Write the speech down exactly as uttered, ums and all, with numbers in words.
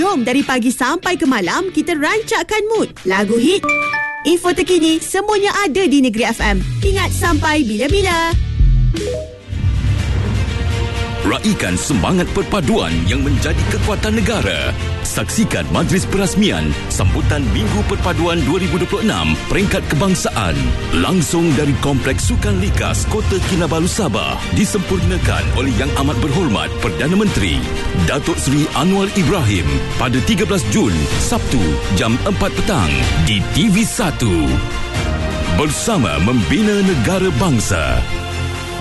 Jom dari pagi sampai ke malam kita rancakkan mood. Lagu hit, info terkini, semuanya ada di Negeri F M. Ingat sampai bila-bila. Raikan semangat perpaduan yang menjadi kekuatan negara. Saksikan majlis perasmian sambutan Minggu Perpaduan dua ribu dua puluh enam peringkat kebangsaan langsung dari Kompleks Sukan Likas Kota Kinabalu, Sabah, disempurnakan oleh Yang Amat Berhormat Perdana Menteri Datuk Seri Anwar Ibrahim pada tiga belas Jun, Sabtu, jam empat petang di T V satu. Bersama membina negara bangsa.